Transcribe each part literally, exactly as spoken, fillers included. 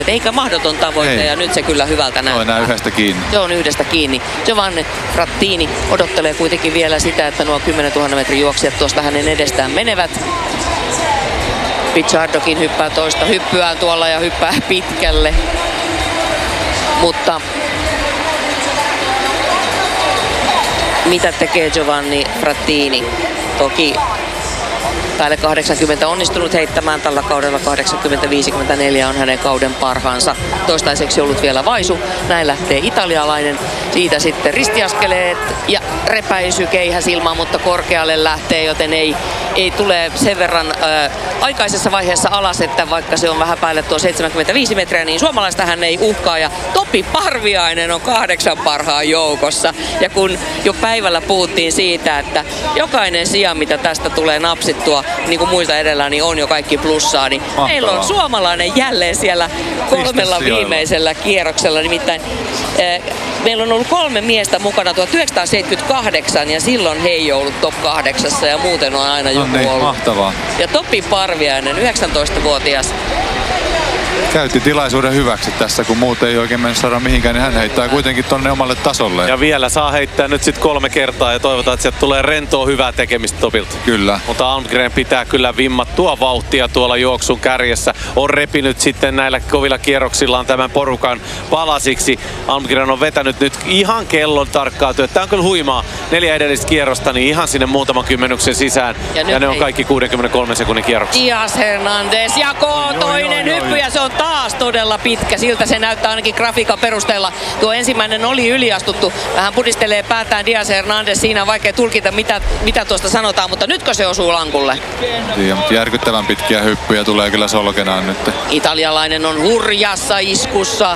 Eikä mahdoton tavoite, Ei. ja nyt se kyllä hyvältä näyttää. Se on yhdestä kiinni. Se on yhdestä kiinni. Giovanni Frattini odottelee kuitenkin vielä sitä, että nuo kymmenentuhatta metrin juoksijat tuosta hänen edestään menevät. Pichardokin hyppää toista hyppyään tuolla ja hyppää pitkälle. Mutta mitä tekee Giovanni Frattini? Toki päälle kahdeksankymmentä onnistunut heittämään tällä kaudella. kahdeksankymmentä viisikymmentäneljä on hänen kauden parhaansa. Toistaiseksi ollut vielä vaisu. Näin lähtee italialainen. Siitä sitten ristiaskeleet ja repäisy keihäsilmaan, mutta korkealle lähtee, joten ei, ei tule sen verran ää, aikaisessa vaiheessa alas, että vaikka se on vähän päälle tuo seitsemänkymmentäviisi metriä, niin suomalaista hän ei uhkaa. Ja Topi Parviainen on kahdeksan parhaan joukossa. Ja kun jo päivällä puhuttiin siitä, että jokainen sija, mitä tästä tulee napsittua, niin kuin muista edellä, niin on jo kaikki plussaa. Niin meillä on suomalainen jälleen siellä kolmella viimeisellä kierroksella. Nimittäin eh, meillä on ollut kolme miestä mukana tuhatyhdeksänsataaseitsemänkymmentäkahdeksan ja silloin he ei ollut top kahdeksassa ja muuten on aina joku no niin, ollut. Mahtavaa. Ja Topi Parviainen, yhdeksäntoistavuotias. Käytti tilaisuuden hyväksi tässä, kun muut ei oikein mennä saada mihinkään, niin hän heittää kuitenkin tonne omalle tasolle. Ja vielä saa heittää nyt sitten kolme kertaa ja toivotaan, että sieltä tulee rentoa hyvää tekemistä Topilta. Kyllä. Mutta Almgren pitää kyllä vimmattua vauhtia tuolla juoksun kärjessä. On repinyt sitten näillä kovilla kierroksillaan tämän porukan palasiksi. Almgren on vetänyt nyt ihan kellon tarkkaa työtä. Tämä on kyllä huimaa. Neljä edellistä kierrosta, niin ihan sinne muutaman kymmenyksen sisään. Ja, ja ne on kaikki kuudenkymmenenkolmen sekunnin kierroksia. Diaz Hernandez jakoo toinen joo, joo, hyppy ja se on taas todella pitkä. Siltä se näyttää ainakin grafiikan perusteella. Tuo ensimmäinen oli yliastuttu. Vähän pudistelee päätään Diaz Hernandez. Siinä on vaikea tulkita, mitä, mitä tuosta sanotaan, mutta nytkö se osuu lankulle? Tiedä, mutta järkyttävän pitkiä hyppyjä tulee kyllä solkenaan nyt. Italialainen on hurjassa iskussa.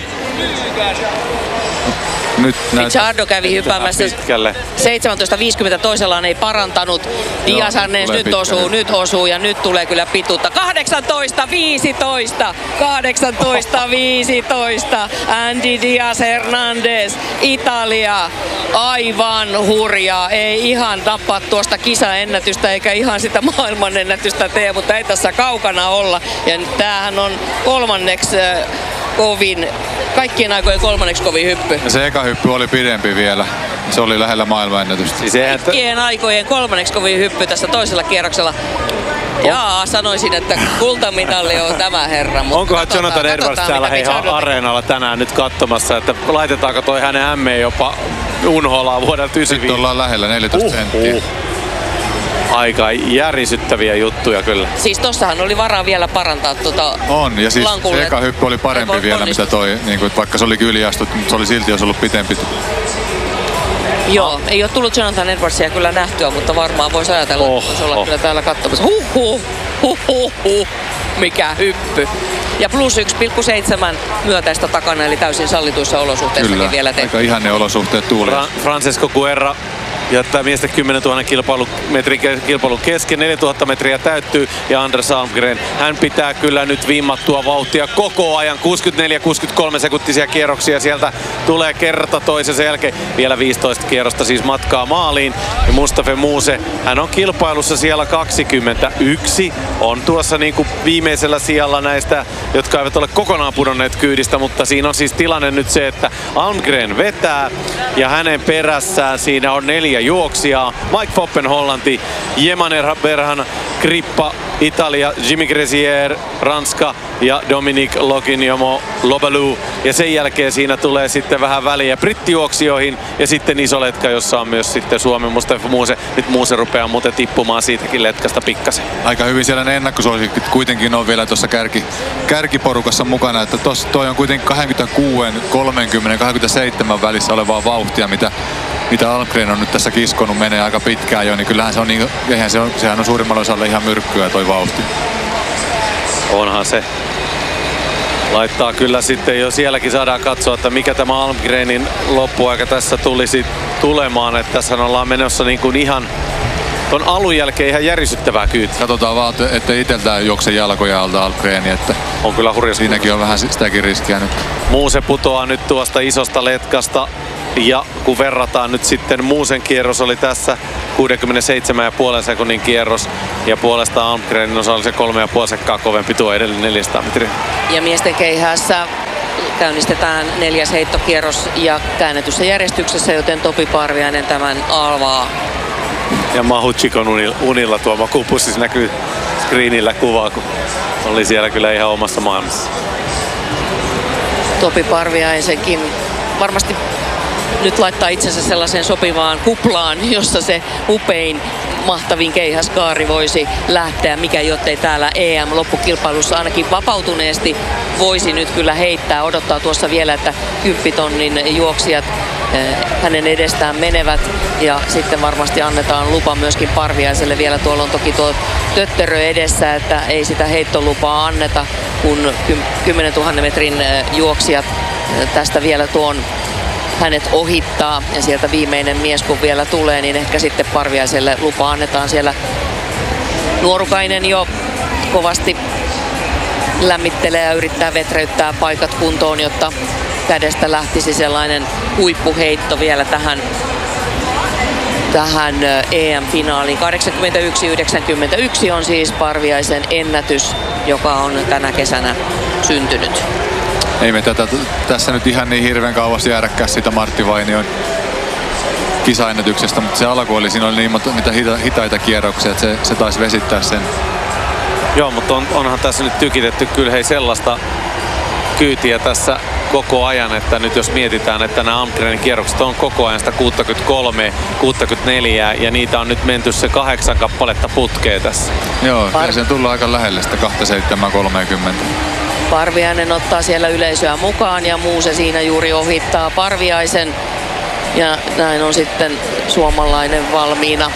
Nyt Pichardo kävi hyppäämässä seitsemäntoista viisikymmentä, toisellaan ei parantanut. Diaz Hernandez nyt osuu, nyt. nyt osuu ja nyt tulee kyllä pituutta. kahdeksantoista viisitoista, kahdeksantoista viisitoista. Andy Diaz Hernandez, Italia. Aivan hurjaa. Ei ihan tappaa tuosta kisaennätystä eikä ihan sitä maailmanennätystä tee, mutta ei tässä kaukana olla. Ja tämähän on kolmanneksi kovin, kaikkien aikojen kolmanneksi kovin hyppy. Ja se eka hyppy oli pidempi vielä. Se oli lähellä maailmanennätystä. Siis kaikkien aikojen kolmanneksi kovin hyppy tässä toisella kierroksella. Jaa, sanoisin, että kultamitali on tämä herra. Mutta onkohan Jonathan Edwards täällä hei areenalla tänään nyt katsomassa, että laitetaanko toi hänen M jopa unholaan vuodelta yhdeksänkymmentäviisi? Nyt ollaan lähellä neljätoista uh, senttiä. Uh. Aika järisyttäviä juttuja kyllä. Siis tossahan oli varaa vielä parantaa tuota on, ja siis lankulle. Se eka hyppy oli parempi vielä, onnistu. Mitä toi, niin kuin, vaikka se oli yliastut, mutta se oli silti jos ollut pitempi. Joo, ah. ei ole tullut Jonathan Edwardsia kyllä nähtyä, mutta varmaan voisi ajatella, oh, että voisi olla oh. kyllä täällä katsomassa. Huh, huh, huh, huh, huh. Mikä hyppy. Ja plus yksi pilkku seitsemän myötäistä takana, eli täysin sallituissa olosuhteissakin kyllä, vielä tehty. Aika ihanne olosuhteet tuulilla. Fra- Francesco Guerra jättää miesten kymmenentuhatta kilpailu, metrin kilpailun kesken. neljätuhatta metriä täyttyy ja Anders Almgren, hän pitää kyllä nyt vimmattua vauhtia koko ajan. kuusikymmentäneljä kuusikymmentäkolme sekuntisia kierroksia sieltä tulee kerta toisensa jälkeen. Vielä viisitoista kierrosta siis matkaa maaliin. Ja Mustafa Muse, hän on kilpailussa siellä kaksikymmentäyksi. On tuossa niin kuin viimeisellä sijalla näistä, jotka eivät ole kokonaan pudonneet kyydistä, mutta siinä on siis tilanne nyt se, että Almgren vetää ja hänen perässään siinä on neljä juoksijaa. Mike Foppen Hollanti, Jemaner Berhan Krippa Italia, Jimmy Gresier Ranska ja Dominique Loginiomo Lobalou. Ja sen jälkeen siinä tulee sitten vähän väliä brittijuoksijoihin ja sitten iso letka, jossa on myös sitten Suomen Mustafa Muse. Nyt Muse rupeaa muuten tippumaan siitäkin letkasta pikkasen. Aika hyvin siellä ne ennakkosuosikit kuitenkin on vielä tuossa kärki, kärkiporukassa mukana, että tos, toi on kuitenkin kaksikymmentäkuusi, kolmekymmentä, kaksikymmentäseitsemän välissä olevaa vauhtia, mitä mitä Almgren on nyt tässä kiskonut, menee aika pitkään jo, niin kyllähän se on, niin, eihän se on, sehän on suurimmalla osalla ihan myrkkyä toi vauhti. Onhan se. Laittaa kyllä sitten jo sielläkin saadaan katsoa, että mikä tämä Almgrenin loppuaika tässä tulisi tulemaan, että tässä ollaan menossa niin kuin ihan ton alun jälkeen ihan järisyttävää kyytiä. Katsotaan vaan, että itseltään juokse jalkoja alta Almgreni, että on kyllä hurjasti. Siinäkin on vähän sitäkin riskiä nyt. Muse putoaa nyt tuosta isosta letkasta. Ja kun verrataan nyt sitten Muusen kierros oli tässä kuusikymmentäseitsemän pilkku viisi sekunnin kierros ja puolestaan Almgrenin osa oli se kolme pilkku viisi sekkaa kovempi tuo edellinen neljäsataa metriä. Ja miesten keihäässä käynnistetään neljäs heittokierros ja käännetyssä järjestyksessä, joten Topi Parviainen tämän alvaa. Ja Mahuchik on unilla, unilla tuo makuupussissa näkyy screenillä kuva, kun oli siellä kyllä ihan omassa maailmassa. Topi Parviaisenkin varmasti nyt laittaa itsensä sellaiseen sopivaan kuplaan, jossa se upein, mahtavin keihäskaari voisi lähteä, mikä jottei täällä E M-loppukilpailussa ainakin vapautuneesti voisi nyt kyllä heittää. Odottaa tuossa vielä, että kymppitonnin juoksijat hänen edestään menevät ja sitten varmasti annetaan lupa myöskin Parviaiselle. Vielä tuolla on toki tuo tötterö edessä, että ei sitä heittolupaa anneta, kun kymmenentuhannen metrin juoksijat tästä vielä tuon hänet ohittaa ja sieltä viimeinen mies kun vielä tulee, niin ehkä sitten Parviaiselle lupa annetaan. Siellä nuorukainen jo kovasti lämmittelee ja yrittää vetreyttää paikat kuntoon, jotta kädestä lähtisi sellainen huippuheitto vielä tähän, tähän E M-finaaliin. kahdeksankymmentäyksi yhdeksänkymmentäyksi on siis Parviaisen ennätys, joka on tänä kesänä syntynyt. Ei me tätä, tässä nyt ihan niin hirveän kauas jäädäkään sitä Martti Vainion kisaennätyksestä, mutta se alku oli, siinä oli niin niitä hita, hitaita kierroksia, että se, se taisi vesittää sen. Joo, mutta on, onhan tässä nyt tykitetty kyllä hei sellaista kyytiä tässä koko ajan, että nyt jos mietitään, että nämä Almgrenin kierrokset on koko ajan sitä kuusikymmentäkolme, kuusikymmentäneljä ja niitä on nyt menty se kahdeksan kappaletta putkeen tässä. Joo, Par- se on tullut aika lähelle sitä kaksikymmentäseitsemän kolmekymmentä. Parviainen ottaa siellä yleisöä mukaan ja Muuse siinä juuri ohittaa Parviaisen. Ja näin on sitten suomalainen valmiina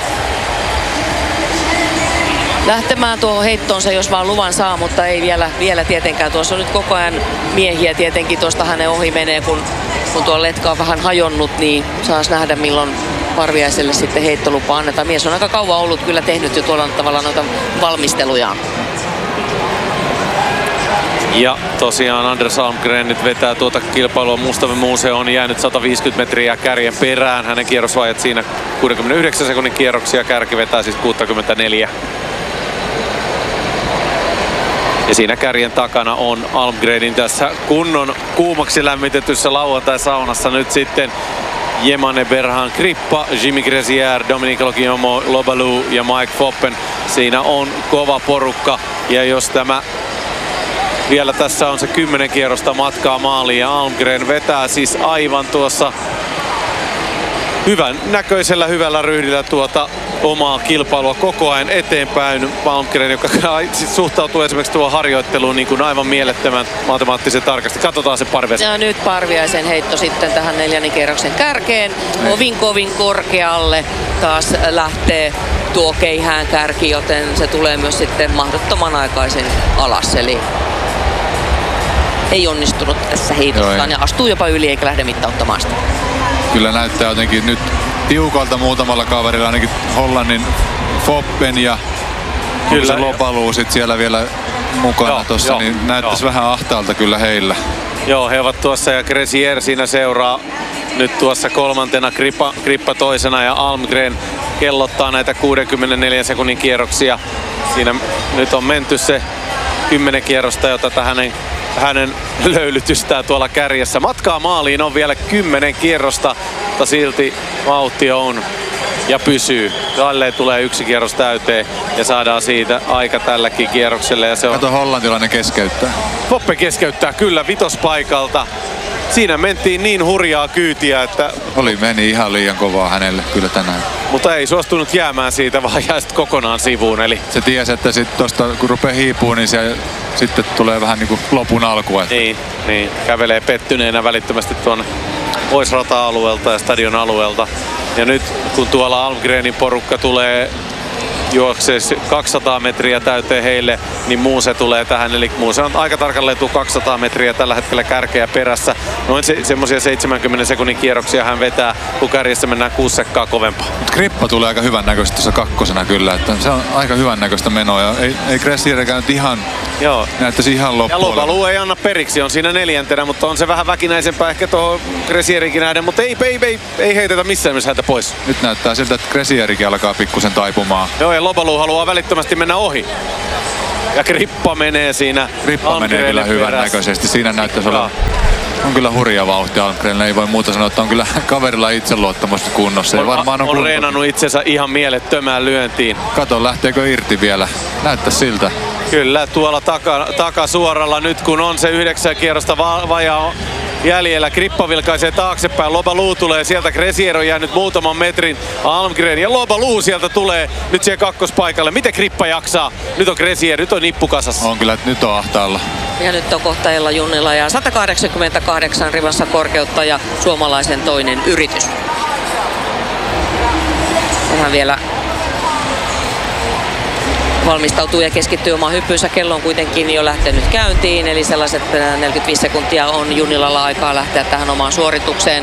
lähtemään tuohon heittoonsa, jos vaan luvan saa, mutta ei vielä, vielä tietenkään. Tuossa on nyt koko ajan miehiä tietenkin, tuosta hänen ohi menee, kun, kun tuo letka on vähän hajonnut, niin saas nähdä milloin Parviaiselle sitten heittolupa annetaan. Mies on aika kauan ollut kyllä tehnyt jo tuolla tavalla noita valmistelujaan. Ja tosiaan Anders Almgren nyt vetää tuota kilpailua. Mustamme Muuse on jäänyt sata viisikymmentä metriä kärjen perään. Hänen kierrosvajat siinä kuusikymmentäyhdeksän sekunnin kierroksia. Kärki vetää siis kuusikymmentäneljä. Ja siinä kärjen takana on Almgrenin tässä kunnon kuumaksi lämmitetyssä lauantai-saunassa nyt sitten Jemane Berhan Krippa, Jimmy Gresier, Dominique Logiomo, Lobalu ja Mike Foppen. Siinä on kova porukka ja jos tämä vielä tässä on se kymmenen kierrosta matkaa maaliin ja Almgren vetää siis aivan tuossa hyvän näköisellä hyvällä ryhdillä tuota omaa kilpailua koko ajan eteenpäin. Almgren, joka suhtautuu esimerkiksi tuohon harjoitteluun niin kuin aivan mielettömän matemaattisen tarkasti. Katsotaan se Parviaisen. Ja nyt Parviaisen heitto sitten tähän neljännen kierroksen kärkeen. Kovin kovin korkealle taas lähtee tuo keihään kärki, joten se tulee myös sitten mahdottoman aikaisin alas. Eli ei onnistunut tässä heitossaan ja astuu jopa yli eikä lähde mittauttamaan sitä. Kyllä näyttää jotenkin nyt tiukalta muutamalla kaverilla, ainakin Hollannin Foppen ja kyllä se Lobalu sit siellä vielä mukana tuossa, niin näyttäisi vähän ahtaalta kyllä heillä. Joo, he ovat tuossa ja Gresier siinä seuraa nyt tuossa kolmantena, Krippa, Krippa toisena ja Almgren kellottaa näitä kuusikymmentäneljä sekunnin kierroksia. Siinä nyt on menty se kymmenen kierrosta, jota hänen hänen löylytystään tuolla kärjessä. Matkaa maaliin on vielä kymmenen kierrosta, mutta silti vauhti on ja pysyy. Tälleen tulee yksi kierros täyteen ja saadaan siitä aika tälläkin kierrokselle. Ja se on... Kato, hollantilainen keskeyttää. Poppe keskeyttää kyllä vitospaikalta. Siinä mentiin niin hurjaa kyytiä, että... Oli, meni ihan liian kovaa hänelle kyllä tänään. Mutta ei suostunut jäämään siitä, vaan jää sitten kokonaan sivuun. Eli... Se tiesi, että sit tosta, kun rupeaa hiipuun, niin se sitten tulee vähän niin kuin lopun alku. Että... Niin, niin, kävelee pettyneenä välittömästi tuonne pois rata-alueelta ja stadion alueelta. Ja nyt kun tuolla Almgrenin porukka tulee juoksee kaksisataa metriä täyteen heille, niin Muuse tulee tähän. Eli Muuse on aika tarkalleen tuo kaksisataa metriä tällä hetkellä kärkeä perässä. Noin se, semmosia seitsemänkymmenen sekunnin kierroksia hän vetää, kun kärjessä mennään kuusi sekkaa kovempaa. Mut Krippa tulee aika hyvän näköistä tuossa kakkosena kyllä, että se on aika hyvän näköistä menoa. Ja ei, ei Cressierikään nyt ihan, Joo. näyttäisi ihan loppuun. Ja Lobalu ei anna periksi, on siinä neljäntenä, mutta on se vähän väkinäisempää ehkä tuohon Cressierikin nähden, mutta ei, ei, ei, ei heitetä missään nimessä häntä pois. Nyt näyttää siltä, että Cressierikin alkaa pikkusen taipumaan. Joo, ja Lobalu haluaa välittömästi mennä ohi. Ja Krippa menee siinä. Krippa menee kyllä hyvän näköisesti. Siinä näyttäisi olla, on kyllä hurja vauhti Almgrenille. Ei voi muuta sanoa, että on kyllä kaverilla itseluottamusta kunnossa. On, varmaan on, on reenannut itsensä ihan mielettömään lyöntiin. Kato, lähteekö irti vielä. Näyttää siltä. Kyllä, tuolla taka, takasuoralla nyt kun on se yhdeksän kierrosta va- vajaa jäljellä. Krippa vilkaisee taaksepäin. Lobalu tulee sieltä. Cressier on jäänyt muutaman metrin Almgren. Ja Lobalu sieltä tulee nyt siihen kakkospaikalle. Miten Krippa jaksaa? Nyt on Cressier, nyt on nippukasassa. On kyllä, että nyt on ahtaalla. Ja nyt on kohta Ella Junnila ja sata kahdeksankymmentäkahdeksan rivassa korkeutta ja suomalaisen toinen yritys. Vähän vielä valmistautuu ja keskittyy omaan hyppyynsä. Kello on kuitenkin jo lähtenyt käyntiin, eli sellaiset neljäkymmentäviisi sekuntia on Junnilalla aikaa lähteä tähän omaan suoritukseen.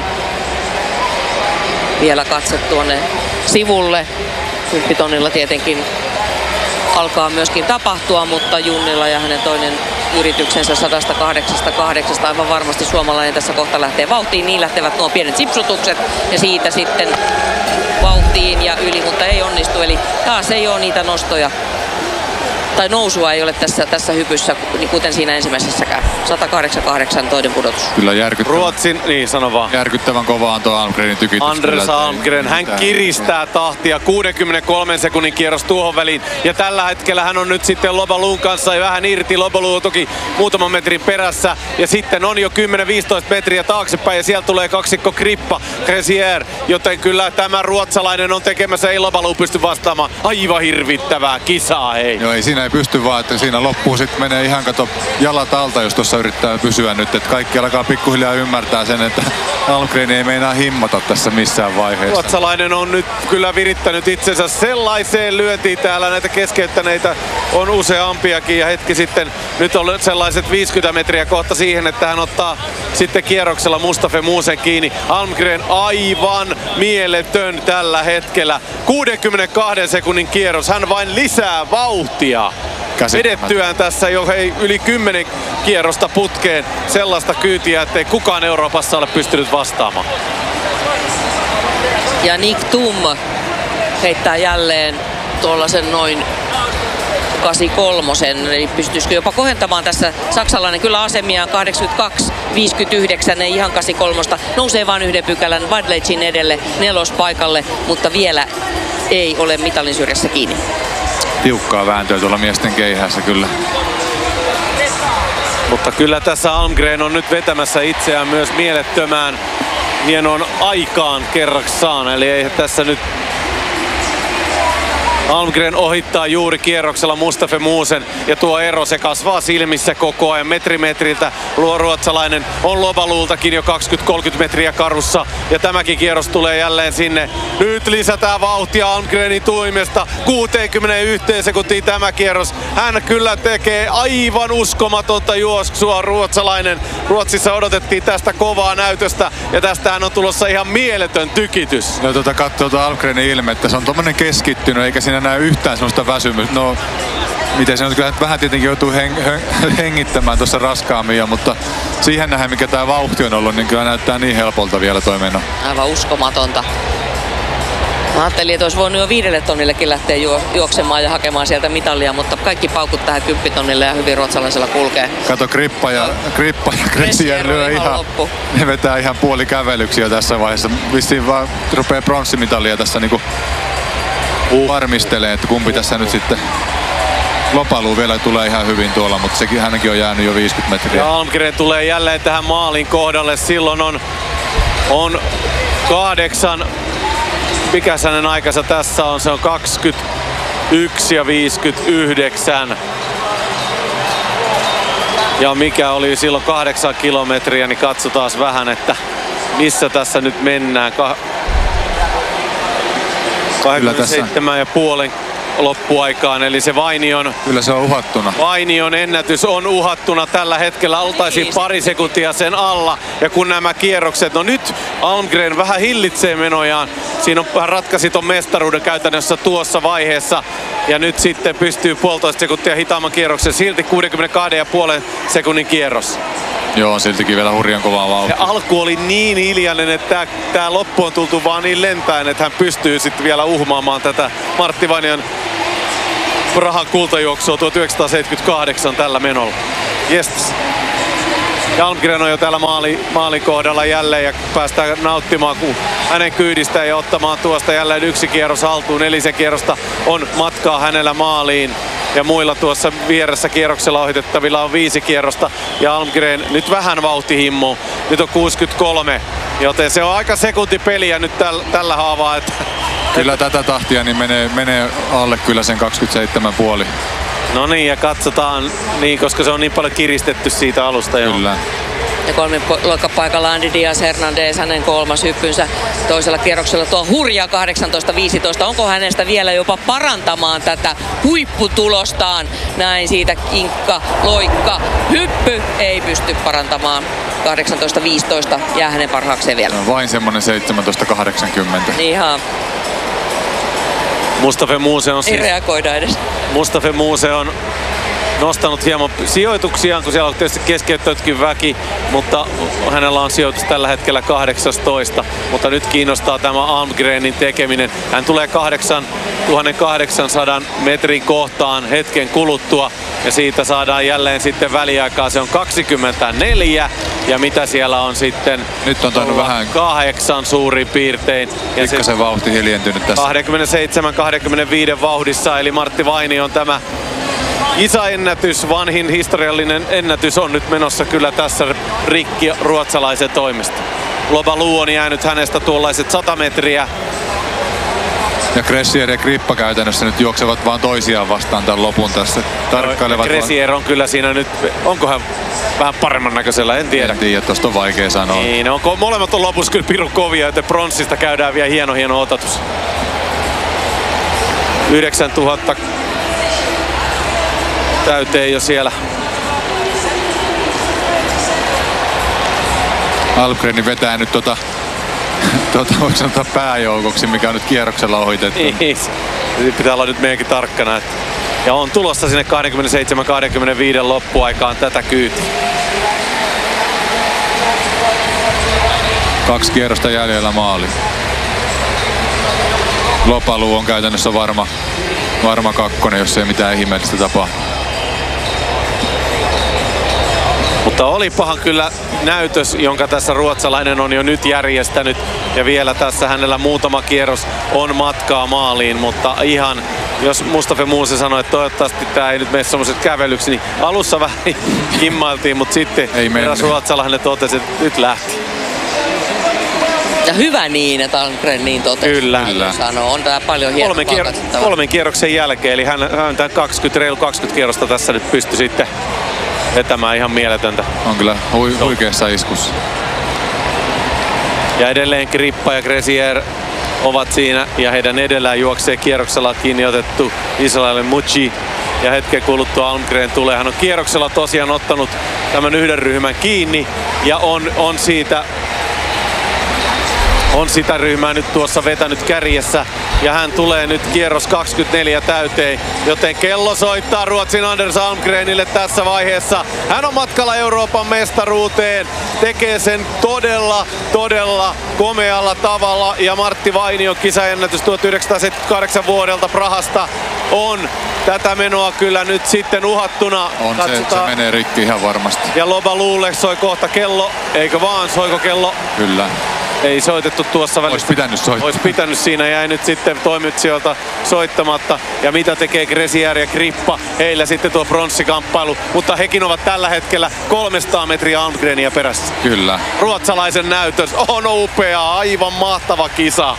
Vielä katse tuonne sivulle. Kymppitonnilla tietenkin alkaa myöskin tapahtua, mutta Junnila ja hänen toinen yrityksensä sata kahdeksankymmentäkahdeksan aivan varmasti suomalainen tässä kohta lähtee vauhtiin. Niin lähtevät nuo pienet sipsutukset ja siitä sitten vauhtiin ja yli, mutta ei onnistu. Eli taas ei ole niitä nostoja. Tai nousua ei ole tässä, tässä hypyssä, niin kuten siinä ensimmäisessäkään. sata kahdeksankymmentäkahdeksan toinen pudotus. Kyllä järkyttävän. Ruotsin, niin sano vaan. Järkyttävän kovaan tuo Almgrenin tykitys. Anders Almgren, hän kiristää tahtia. kuudenkymmenenkolmen sekunnin kierros tuohon väliin. Ja tällä hetkellä hän on nyt sitten Lobalun kanssa ja vähän irti. Lobalu on toki muutaman metrin perässä. Ja sitten on jo kymmenen viisitoista metriä taaksepäin ja sieltä tulee kaksikko Krippa, Cressier. Joten kyllä tämä ruotsalainen on tekemässä, ei Lobalu pysty vastaamaan. Aivan hirvittävää kisaa, hei. Joo, ei siinä ei pysty vaan, että siinä loppuun sitten menee ihan kato jalat alta, jos tuossa yrittää pysyä nyt. Että kaikki alkaa pikkuhiljaa ymmärtää sen, että Almgren ei meinaa himmata tässä missään vaiheessa. Ruotsalainen on nyt kyllä virittänyt itsensä sellaiseen lyöntiin täällä. Näitä keskeyttäneitä on useampiakin ja hetki sitten nyt on sellaiset viisikymmentä metriä kohta siihen, että hän ottaa sitten kierroksella Mustafa Muusen kiinni. Almgren aivan mieletön tällä hetkellä. kuudenkymmenenkahden sekunnin kierros. Hän vain lisää vauhtia. Vedettyään tässä jo hei, yli kymmenen kierrosta putkeen sellaista kyytiä, ettei kukaan Euroopassa ole pystynyt vastaamaan. Ja Nick Tum heittää jälleen tuollaisen noin kahdeksankymmentäkolme, eli pystyisikö jopa kohentamaan tässä saksalainen kyllä asemiaan kahdeksankymmentäkaksi viisikymmentäyhdeksän, ei ihan kahdeksankymmentäkolme, nousee vain yhden pykälän Vadlecin edelle nelospaikalle, mutta vielä ei ole mitalin syrjässä kiinni. Tiukkaa vääntöä tuolla miesten keihässä kyllä. Mutta kyllä tässä Almgren on nyt vetämässä itseään myös mielettömään hienoon aikaan kerraksaan. Eli ei tässä nyt Almgren ohittaa juuri kierroksella Mustafa Muusen ja tuo ero se kasvaa silmissä koko ajan metri metriltä. Luo ruotsalainen on Lobalultakin jo kaksikymmentä kolmekymmentä metriä karussa ja tämäkin kierros tulee jälleen sinne. Nyt lisätään vauhtia Almgrenin tuimesta kuuteenkymmeneenyhteen sekuntiin tämä kierros. Hän kyllä tekee aivan uskomatonta juoksua ruotsalainen. Ruotsissa odotettiin tästä kovaa näytöstä ja tästähän on tulossa ihan mieletön tykitys. No tuota katsoo tuota Almgrenin ilmettä, se on tommonen keskittynyt eikä siinä näe yhtään semmoista väsymystä. No, miten se on, kyllä vähän tietenkin joutuu heng- hengittämään tuossa raskaammin, mutta siihen nähdään mikä tää vauhti on ollut, niin kyllä näyttää niin helpolta vielä toi meno. Aivan uskomatonta. Mä ajattelin, että olisi voinut jo viidelle tonnillekin lähteä juoksemaan ja hakemaan sieltä mitalia, mutta kaikki paukut tähän kymppitonnille ja hyvin ruotsalaisella kulkee. Kato, Krippa ja, Krippa ja Cressier lyö ihan, loppu. Ne vetää ihan puoli kävelyksiä jo tässä vaiheessa. Vissiin vaan rupeaa pronssimitalia tässä niinku uh. varmistelee, että kumpi tässä nyt sitten Lobalu vielä tulee ihan hyvin tuolla, mutta sekin hänenkin on jäänyt jo viisikymmentä metriä. Ja Almgren tulee jälleen tähän maalin kohdalle. Silloin on, on kahdeksan. Mikä hänen aikansa tässä on? Se on kaksikymmentäyksi ja viisikymmentäyhdeksän. Ja mikä oli silloin kahdeksan kilometriä, niin katsotaan vähän, että missä tässä nyt mennään. kaksikymmentäseitsemän ja puolen loppuaikaan, eli se Vainion, Kyllä se on uhattuna. Vainion ennätys on uhattuna tällä hetkellä. Oltaisiin pari sekuntia sen alla. Ja kun nämä kierrokset, no nyt Almgren vähän hillitsee menojaan. Siinä on vähän ratkaisi ton mestaruuden käytännössä tuossa vaiheessa. Ja nyt sitten pystyy puolitoista sekuntia hitaamman kierroksen. Silti kuusikymmentäkaksi pilkku viisi sekunnin kierros. Joo, siltikin vielä hurjan kovaa vauhtia. Ja alku oli niin hiljainen, että tää, tää loppu on tultu vaan niin lentäen, että hän pystyy sitten vielä uhmaamaan tätä Martti Vainion Prahan kultajuoksua tuhatyhdeksänsataaseitsemänkymmentäkahdeksan tällä menolla. Yes. Ja Almgren on jo täällä maali, maalin kohdalla jälleen ja päästään nauttimaan kun hänen kyydistään ja ottamaan tuosta jälleen yksi kierros haltuun. Nelisen kierrosta on matkaa hänellä maaliin. Ja muilla tuossa vieressä kierroksella ohitettavilla on viisi kierrosta. Ja Almgren nyt vähän vauhtihimmu. Nyt on kuusikymmentäkolme. Joten se on aika sekuntipeliä nyt täl, tällä haavaa. Että, Kyllä että... tätä tahtia niin menee, menee alle kyllä sen kaksikymmentäseitsemän pilkku viisi. No niin, ja katsotaan, niin, koska se on niin paljon kiristetty siitä alusta jo. Kyllä. Ja kolmen luokkapaikalla Andy Diaz Hernandez, hänen kolmas hyppynsä toisella kierroksella. Tuo hurja kahdeksantoista viisitoista. Onko hänestä vielä jopa parantamaan tätä huipputulostaan? Näin siitä kinkka, loikka, hyppy ei pysty parantamaan. kahdeksantoista viisitoista jää hänen parhaakseen vielä. Vain semmonen seitsemäntoista kahdeksankymmentä. Ihan. Mustafa Moose on siis... Ei reagoida edes. Mustafa Moose on nostanut hieman sijoituksiaan, kun siellä on tietysti keskeyttänytkin väki, mutta hänellä on sijoitus tällä hetkellä kahdeksantoista. Mutta nyt kiinnostaa tämä Almgrenin tekeminen. Hän tulee kahdeksantuhattakahdeksansataa metrin kohtaan hetken kuluttua ja siitä saadaan jälleen sitten väliaikaa. Se on kaksikymmentäneljä ja mitä siellä on sitten? Nyt on tainnut vähän kahdeksan suurin piirtein. Ja se se vauhti hiljentynyt tässä. kaksikymmentäseitsemän kaksikymmentäviisi vauhdissa, eli Martti Vainio on tämä kisaennätys, vanhin historiallinen ennätys on nyt menossa kyllä tässä rikki ruotsalaisen toimesta. Lobalu on jäänyt hänestä tuollaiset sata metriä. Ja Gressier ja Grippa käytännössä nyt juoksevat vaan toisiaan vastaan tämän lopun tässä. Tarkkailevat Gressier on kyllä siinä nyt, onko hän vähän paremman näköisellä, en tiedä. En tiedä, tosta on vaikea sanoa. Niin, onko molemmat on lopussa kyllä pirun kovia, että pronssista käydään vielä hieno hieno otatus. yhdeksäntuhatta täyteen jo siellä. Almgren vetää nyt tota, tota voiko sanoa pääjoukoksi, mikä on nyt kierroksella ohitettu. Niin, pitää olla nyt meidänkin tarkkana. Että. Ja on tulossa sinne kaksikymmentäseitsemän kaksikymmentäviisi loppuaikaan tätä kyytiä. Kaksi kierrosta jäljellä maali. Lopalu on käytännössä varma, varma kakkonen, jos ei mitään ihmeellistä tapahtuu. Mutta olipahan kyllä näytös, jonka tässä ruotsalainen on jo nyt järjestänyt. Ja vielä tässä hänellä muutama kierros on matkaa maaliin, mutta ihan, jos Mustafa Moose sanoi, että toivottavasti tämä ei nyt mene semmoiset kävelyksi, niin alussa vähän kimmailtiin, mutta sitten eräs ruotsalainen totesi, että nyt lähti. Ja hyvä niin, että Almgren niin totesi. Kyllä. Kyllä. Sanoo. On tää paljon hienoa kier- kolmen kierroksen jälkeen, eli hän, hän tämän kaksikymmentä, reilu kaksikymmentä kierrosta tässä nyt pystyi sitten vetämään ihan mieletöntä. On kyllä hui, huikeassa iskussa. Ja edelleen Grippa ja Gressier ovat siinä ja heidän edellään juoksee kierroksella kiinni otettu Israel Mucci. Ja hetken kuluttua Almgren tulee. Hän on kierroksella tosiaan ottanut tämän yhden ryhmän kiinni ja on, on siitä on sitä ryhmää nyt tuossa vetänyt kärjessä ja hän tulee nyt kierros kaksikymmentäneljä täyteen, joten kello soittaa Ruotsin Anders Almgrenille tässä vaiheessa. Hän on matkalla Euroopan mestaruuteen, tekee sen todella, todella komealla tavalla ja Martti Vainion kisaennätys tuhatyhdeksänsataaseitsemänkymmentäkahdeksan vuodelta Prahasta on tätä menoa kyllä nyt sitten uhattuna. On se, se menee rikki ihan varmasti. Ja Lobalulle soi kohta kello, eikö vaan, soiko kello? Kyllä. Ei soitettu tuossa välissä. Olisi pitänyt soittaa. Olisi pitänyt, siinä jäi nyt sitten toimitsijoilta soittamatta. Ja mitä tekee Gressier ja Grippa? Heillä sitten tuo pronssikamppailu. Mutta hekin ovat tällä hetkellä kolmesataa metriä Almgrenia perässä. Kyllä. Ruotsalaisen näytös on upea, aivan mahtava kisa.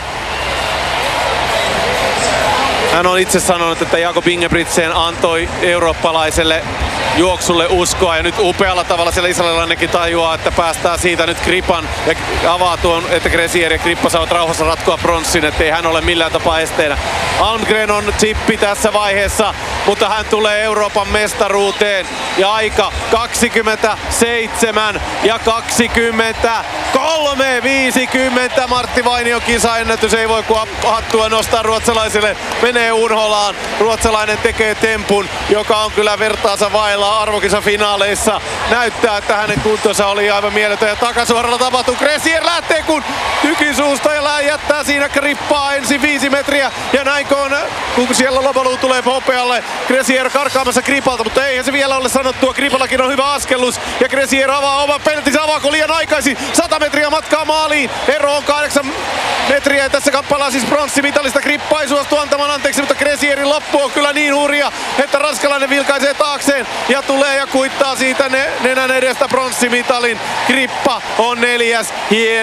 Hän on itse sanonut, että Jakob Ingebrigtsen antoi eurooppalaiselle juoksulle uskoa ja nyt upealla tavalla siellä israelilainenkin tajuaa, että päästään siitä nyt Kripan ja avaa tuon, että Gresier ja Krippa saavat rauhassa ratkoa bronssin, ettei hän ole millään tapaa esteenä. Almgren on chippi tässä vaiheessa, mutta hän tulee Euroopan mestaruuteen ja aika kaksikymmentäseitsemän ja kaksikymmentäkolme viisikymmentä. Martti Vainion kisaennätys ei voi kuin hattua nostaa ruotsalaisille. Menee unholaan. Ruotsalainen tekee tempun, joka on kyllä vertaansa vailla arvokisafinaaleissa. Näyttää, että hänen kuntonsa oli aivan mieletön ja takasuoralla tapahtuu. Gresier lähtee kun tykisuusta ja jättää siinä Krippaa ensin viisi metriä ja näin kun, kun siellä Lobalu tulee hopealle. Gresier karkaamassa Kripalta, mutta eihän se vielä ole sanottua. Kripallakin on hyvä askellus ja Gresier avaa oman peltinsä. Avaako liian aikaisin? sata metriä matkaa maaliin. Ero on kahdeksan metriä ja tässä kamppaillaan siis pronssimitalista. Krippa ei suostu antamaan anteeksi, mutta Gresierin loppu on kyllä niin hurja, että ranskalainen vilkaisee taakseen ja tulee ja kuittaa siitä nenän edestä pronssimitalin. Krippa on neljäs. Hieno.